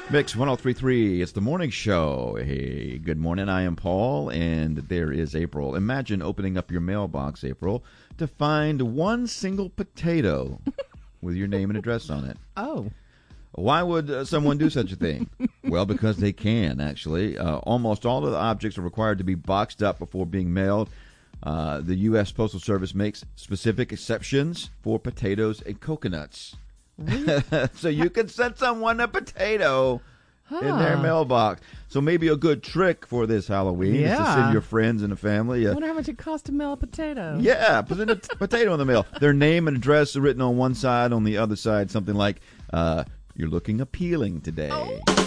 Mix 1033, it's the morning show. Hey, good morning. I am Paul, and there is April. Imagine opening up your mailbox, April, to find one single potato with your name and address on it. Oh. Why would someone do such a thing? Well, because they can, actually. Almost all of the objects are required to be boxed up before being mailed. The U.S. Postal Service makes specific exceptions for potatoes and coconuts. So you can send someone a potato in their mailbox. So maybe a good trick for this Halloween is to send your friends and a family. I wonder how much it costs to mail a potato. Yeah, send a potato in the mail. Their name and address are written on one side, on the other side, something like, you're looking appealing today. Oh.